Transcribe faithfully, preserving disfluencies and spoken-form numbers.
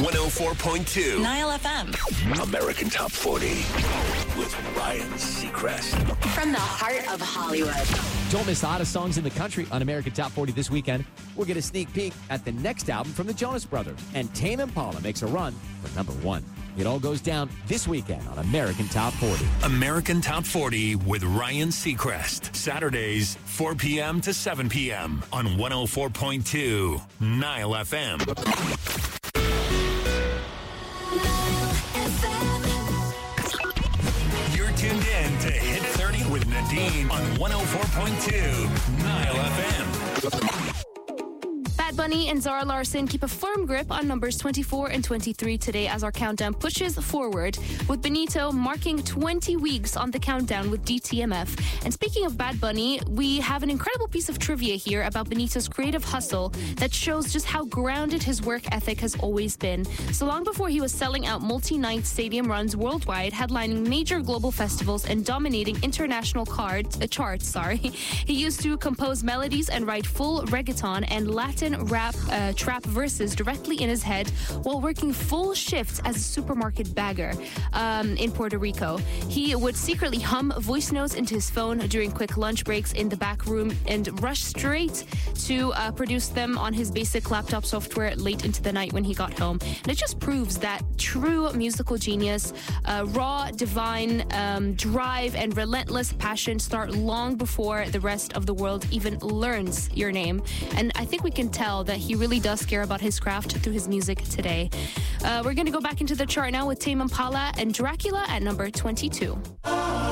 one oh four point two. Nile F M. American Top forty with Ryan Seacrest. From the heart of Hollywood. Don't miss the hottest songs in the country on American Top forty this weekend. We'll get a sneak peek at the next album from the Jonas Brothers. And Tame Impala makes a run for number one. It all goes down this weekend on American Top forty. American Top forty with Ryan Seacrest. Saturdays, four p.m. to seven p.m. on one oh four point two Nile F M. You're tuned in to Hit thirty with Nadine on one oh four point two Nile F M. Bad Bunny and Zara Larsson keep a firm grip on numbers twenty-four and twenty-three today as our countdown pushes forward, with Benito marking twenty weeks on the countdown with D T M F. And speaking of Bad Bunny, we have an incredible piece of trivia here about Benito's creative hustle that shows just how grounded his work ethic has always been. So long before he was selling out multi-night stadium runs worldwide, headlining major global festivals and dominating international cards, uh, charts, sorry, he used to compose melodies and write full reggaeton and Latin rap uh, trap verses directly in his head while working full shifts as a supermarket bagger um, in Puerto Rico. He would secretly hum voice notes into his phone during quick lunch breaks in the back room and rush straight to uh, produce them on his basic laptop software late into the night when he got home. And it just proves that true musical genius, uh, raw, divine um, drive and relentless passion start long before the rest of the world even learns your name. And I think we can tell that he really does care about his craft through his music today. Uh, we're going to go back into the chart now with Tame Impala and Dracula at number twenty-two.